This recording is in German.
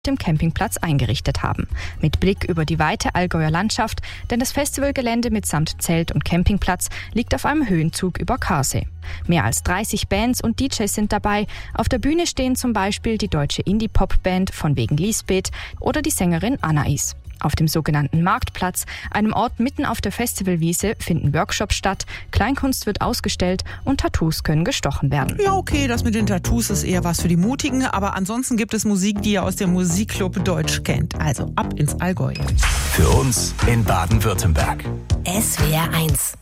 dem Campingplatz eingerichtet haben. Mit Blick über die weite Allgäuer Landschaft, denn das Festivalgelände mitsamt Zelt und Campingplatz liegt auf einem Höhenzug über Karsee. Mehr als 30 Bands und DJs sind dabei. Auf der Bühne stehen zum Beispiel die deutsche Indie-Pop-Band von wegen Lisbeth oder die Sängerin Anais. Auf dem sogenannten Marktplatz, einem Ort mitten auf der Festivalwiese, finden Workshops statt, Kleinkunst wird ausgestellt und Tattoos können gestochen werden. Ja, okay, das mit den Tattoos ist eher was für die Mutigen, aber ansonsten gibt es Musik, die ihr aus dem Musikclub Deutsch kennt. Also ab ins Allgäu. Für uns in Baden-Württemberg. SWR 1